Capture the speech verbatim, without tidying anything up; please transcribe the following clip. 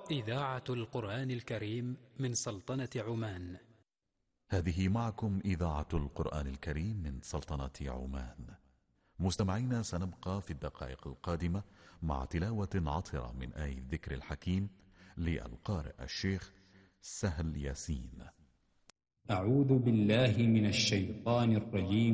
إذاعة القرآن الكريم من سلطنة عمان. هذه معكم إذاعة القرآن الكريم من سلطنة عمان. مستمعينا، سنبقى في الدقائق القادمة مع تلاوة عطرة من آية الذكر الحكيم للقارئ الشيخ سهل ياسين. أعوذ بالله من الشيطان الرجيم.